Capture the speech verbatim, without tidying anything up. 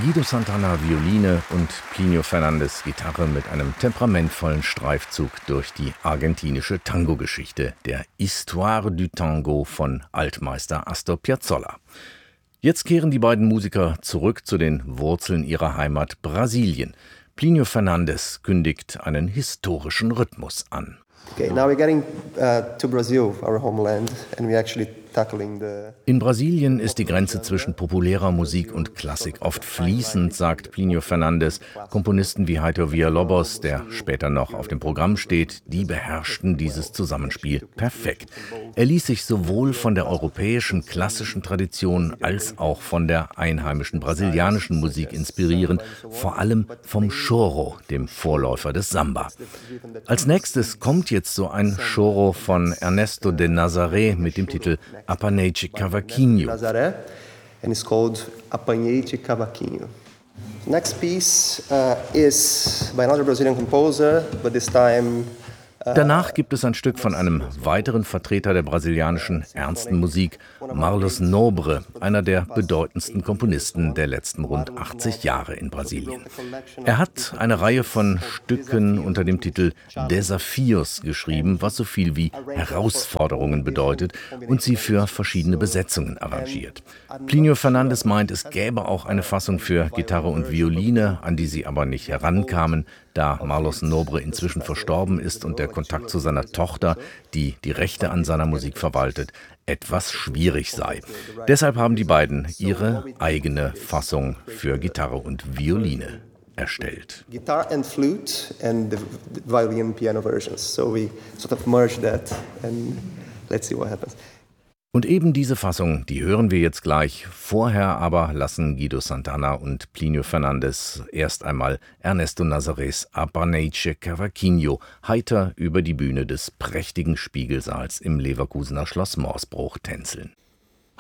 Guido Santana Violine und Plinio Fernandes Gitarre mit einem temperamentvollen Streifzug durch die argentinische Tango-Geschichte, der Histoire du Tango von Altmeister Astor Piazzolla. Jetzt kehren die beiden Musiker zurück zu den Wurzeln ihrer Heimat Brasilien. Plinio Fernandes kündigt einen historischen Rhythmus an. Okay, now we're getting uh, to Brazil, our homeland, and we're actually tackling the... In Brasilien ist die Grenze zwischen populärer Musik und Klassik oft fließend, sagt Plinio Fernandes. Komponisten wie Heitor Villa-Lobos, der später noch auf dem Programm steht, die beherrschten dieses Zusammenspiel perfekt. Er ließ sich sowohl von der europäischen klassischen Tradition als auch von der einheimischen brasilianischen Musik inspirieren, vor allem vom Choro, dem Vorläufer des Samba. Als nächstes kommt jetzt so ein Choro von Ernesto de Nazaré mit dem Titel Apanhei de Cavaquinho. And it's called Apanhei de Cavaquinho. Next piece uh, is by another Brazilian composer, but this time Danach gibt es ein Stück von einem weiteren Vertreter der brasilianischen ernsten Musik, Marlos Nobre, einer der bedeutendsten Komponisten der letzten rund achtzig Jahre in Brasilien. Er hat eine Reihe von Stücken unter dem Titel Desafios geschrieben, was so viel wie Herausforderungen bedeutet, und sie für verschiedene Besetzungen arrangiert. Plinio Fernandes meint, es gäbe auch eine Fassung für Gitarre und Violine, an die sie aber nicht herankamen, da Marlos Nobre inzwischen verstorben ist und der Kontakt zu seiner Tochter, die die Rechte an seiner Musik verwaltet, etwas schwierig sei. Deshalb haben die beiden ihre eigene Fassung für Gitarre und Violine erstellt. Guitar and flute and the violin piano versions. So we sort of merged that and let's see what happens. Und eben diese Fassung, die hören wir jetzt gleich. Vorher aber lassen Guido Santana und Plinio Fernandes erst einmal Ernesto Nazarés Apanhei de Cavaquinho heiter über die Bühne des prächtigen Spiegelsaals im Leverkusener Schloss Morsbruch tänzeln.